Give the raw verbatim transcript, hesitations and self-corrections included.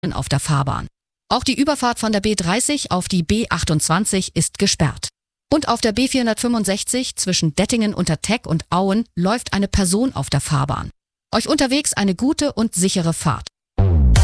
auf der Fahrbahn. Auch die Überfahrt von der B dreißig auf die B achtundzwanzig ist gesperrt. Und auf der B vierhundertfünfundsechzig zwischen Dettingen unter Teck und Auen läuft eine Person auf der Fahrbahn. Euch unterwegs eine gute und sichere Fahrt.